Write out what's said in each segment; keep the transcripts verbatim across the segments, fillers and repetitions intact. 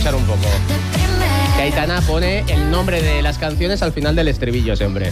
escuchar un poco. Que Aitana pone el nombre de las canciones al final del estribillo siempre.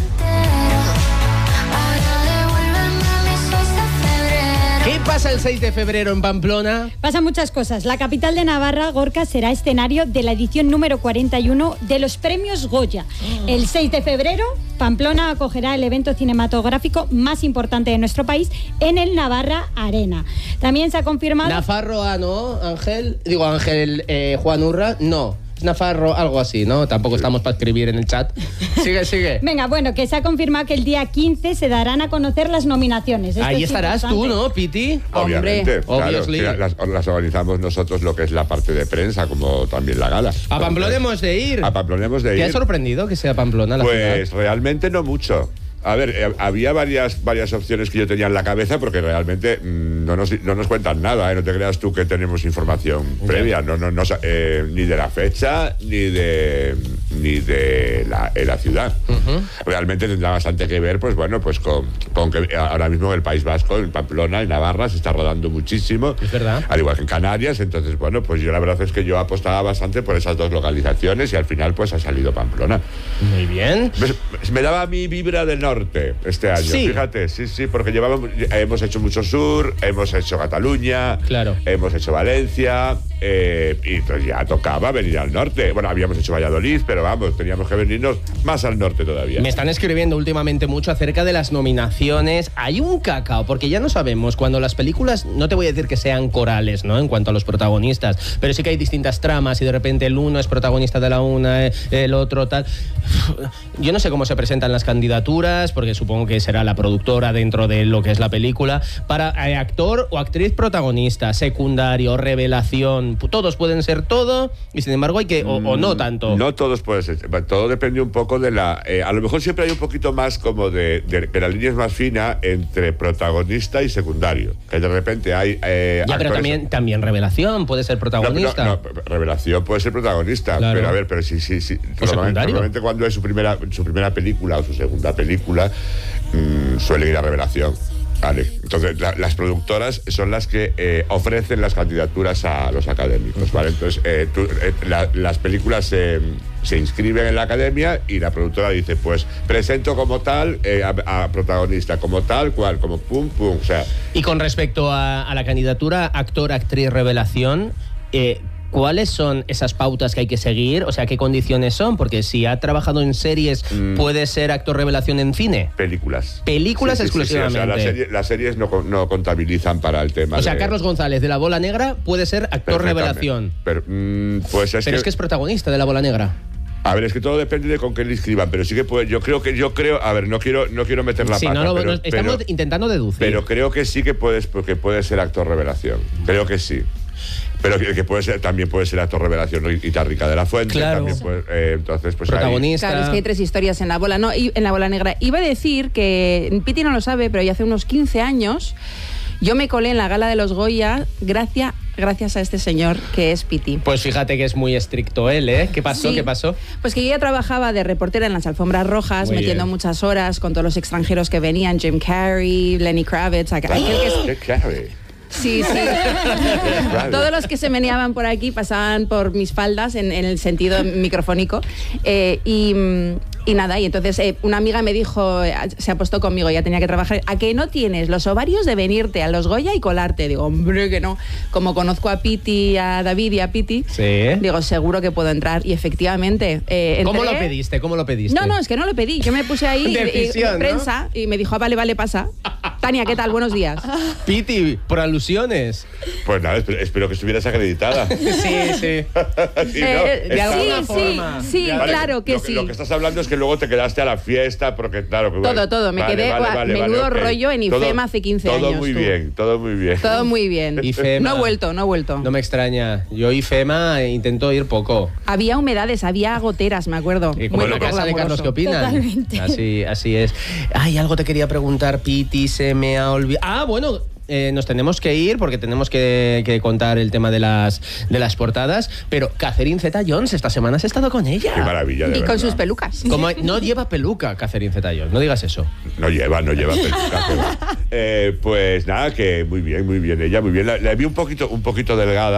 ¿Qué pasa el seis de febrero en Pamplona? Pasan muchas cosas. La capital de Navarra, Gorka, será escenario de la edición número cuarenta y uno de los premios Goya. Oh. El seis de febrero, Pamplona acogerá el evento cinematográfico más importante de nuestro país en el Navarra Arena. También se ha confirmado... Nafarroa, ¿no, Ángel? Digo, Ángel eh, Juan Urra, no. Nafarro, algo así, ¿no? Tampoco estamos para escribir en el chat. Sigue, sigue. Venga, bueno, que se ha confirmado que el día quince se darán a conocer las nominaciones. Esto Ahí es estarás importante. tú, ¿no, Piti? Obviamente, Hombre, claro, las, las organizamos nosotros lo que es la parte de prensa, como también la gala. A Pamplona hemos de ir. A Pamplona hemos de ir. ¿Te ha sorprendido que sea Pamplona la Pues ciudad? realmente no mucho. A ver, eh, había varias, varias opciones que yo tenía en la cabeza porque realmente mmm, no, nos, no nos cuentan nada, ¿eh? No te creas tú que tenemos información previa, no, no, no, eh, ni de la fecha, ni de ni de la, eh, la ciudad. Uh-huh. Realmente tendrá bastante que ver, pues bueno, pues con, con que ahora mismo en el País Vasco, en Pamplona, en Navarra, se está rodando muchísimo. Es verdad. Al igual que en Canarias, entonces, bueno, pues yo la verdad es que yo apostaba bastante por esas dos localizaciones y al final pues ha salido Pamplona. Muy bien. Me, me daba mi vibra del norte este año, sí. Fíjate, sí, sí, porque llevamos, hemos hecho mucho sur, hemos hecho Cataluña, claro. Hemos hecho Valencia, eh, y entonces ya tocaba venir al norte. Bueno, habíamos hecho Valladolid, pero vamos, teníamos que venirnos más al norte todavía. Me están escribiendo últimamente mucho acerca de las nominaciones. Hay un cacao, porque ya no sabemos cuando las películas, no te voy a decir que sean corales, ¿no? En cuanto a los protagonistas, pero sí que hay distintas tramas y de repente el uno es protagonista de la una, el otro tal. Yo no sé cómo se presentan las candidaturas, porque supongo que será la productora dentro de lo que es la película, para eh, actor o actriz protagonista, secundario, revelación, todos pueden ser todo, y sin embargo hay que, o, o no tanto. No todos pueden ser, todo depende un poco de la, eh, a lo mejor siempre hay un poquito más como de, de que la línea es más fina entre protagonista y secundario, que de repente hay eh, ya, pero también, también revelación puede ser protagonista. No, no, no, revelación puede ser protagonista, claro. Pero a ver, pero sí, sí, sí, normalmente cuando es su primera, su primera película o su segunda película, mmm, suele ir a revelación. Vale. Entonces, la, las productoras son las que eh, ofrecen las candidaturas a los académicos, ¿vale? Entonces, eh, tú, eh, la, las películas eh, se inscriben en la academia y la productora dice, pues, presento como tal eh, a, a protagonista, como tal, cual, como pum, pum, o sea... Y con respecto a, a la candidatura actor, actriz, revelación, eh, ¿cuáles son esas pautas que hay que seguir? O sea, ¿qué condiciones son? Porque si ha trabajado en series, mm. ¿puede ser actor revelación en cine? Películas. Películas sí, sí, exclusivamente. Sí, sí. O sea, la serie, las series no, no contabilizan para el tema. O sea, de... Carlos González de La Bola Negra puede ser actor revelación. Pero, mm, pues es pero que... es que es protagonista de La Bola Negra. A ver, es que todo depende de con qué le inscriban, pero sí que puede, yo creo que, yo creo, a ver, no quiero, no quiero meter la sí, pata, no, no, pero, no, estamos pero, intentando deducir. Pero creo que sí que puedes, porque puede ser actor revelación, creo que sí. Pero que, que puede ser, también puede ser actor revelación, Rita Rica de la Fuente, claro. También puede, eh, entonces pues protagonista. Ahí... Claro, es que hay tres historias en la bola, no, y en la bola negra. Iba a decir que Piti no lo sabe, pero ya hace unos quince años yo me colé en la gala de los Goya gracias gracias a este señor que es Piti. Pues fíjate que es muy estricto él, ¿eh? ¿Qué pasó? Sí. ¿Qué pasó? Pues que yo ya trabajaba de reportera en las alfombras rojas, muy metiendo bien. Muchas horas con todos los extranjeros que venían, Jim Carrey, Lenny Kravitz, aquel que es... Carrey. Sí, sí. Todos los que se meneaban por aquí pasaban por mis faldas en, en el sentido microfónico. Eh, y, y nada, y entonces eh, una amiga me dijo, se apostó conmigo, ya tenía que trabajar, ¿a que no tienes los ovarios de venirte a los Goya y colarte? Digo, hombre, que no. Como conozco a Piti, a David y a Piti, sí. Digo, seguro que puedo entrar. Y efectivamente... Eh, entré... ¿Cómo lo pediste? ¿Cómo lo pediste? No, no, es que no lo pedí. Yo me puse ahí, Decisión, y, y, prensa, ¿no? Y me dijo, ah, vale, vale, pasa. Tania, ¿qué tal? Buenos días. Piti, por alusiones. Pues nada, espero, espero que estuvieras acreditada. Sí, sí. sí, no, eh, de alguna sí, forma. Sí, sí, vale, claro que lo, sí. Lo que estás hablando es que luego te quedaste a la fiesta, porque claro... Que, todo, vale, todo. Me vale, quedé vale, vale, menudo vale, okay. rollo en IFEMA hace quince todo años. Todo muy tú. bien, todo muy bien. Todo muy bien. IFEMA. No he vuelto, no he vuelto. No me extraña. Yo IFEMA intento ir poco. Había humedades, había goteras, me acuerdo. Y como en la casa de Carlos, ¿qué opinan? Totalmente. Así, así es. Ay, algo te quería preguntar, Piti, se me ha olvidado. Ah, bueno... Eh, nos tenemos que ir porque tenemos que, que contar el tema de las, de las portadas, pero Catherine Zeta-Jones, esta semana has estado con ella. Qué maravilla, de Y verdad. con sus pelucas. Como, no lleva peluca Catherine Zeta-Jones, no digas eso. No lleva, no lleva peluca. eh, pues nada, que muy bien, muy bien ella, muy bien. La, la vi un poquito, un poquito delgada.